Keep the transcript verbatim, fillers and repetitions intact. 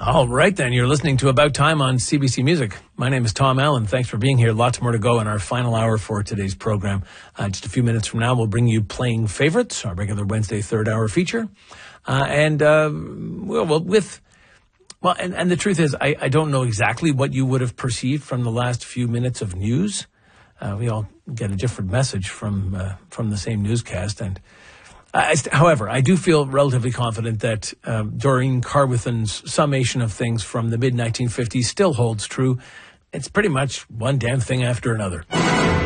All right, then. You're listening to About Time on C B C Music. My name is Tom Allen. Thanks for being here. Lots more to go in our final hour for today's program. Uh, just a few minutes from now, we'll bring you Playing Favorites, our regular Wednesday third hour feature. Uh, and, uh, well, well, with... Well, and, and the truth is, I, I don't know exactly what you would have perceived from the last few minutes of news. Uh, we all get a different message from uh, from the same newscast. And I, however, I do feel relatively confident that um, Doreen Carwithen's summation of things from the mid nineteen fifties still holds true. It's pretty much one damn thing after another.